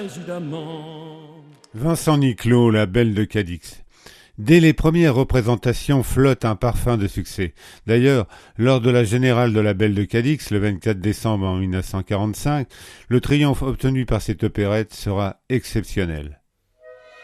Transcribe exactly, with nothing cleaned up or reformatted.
Vincent Niclot, La Belle de Cadix. Dès les premières représentations flotte un parfum de succès. D'ailleurs, lors de la générale de La Belle de Cadix, le vingt-quatre décembre mille neuf cent quarante-cinq, le triomphe obtenu par cette opérette sera exceptionnel.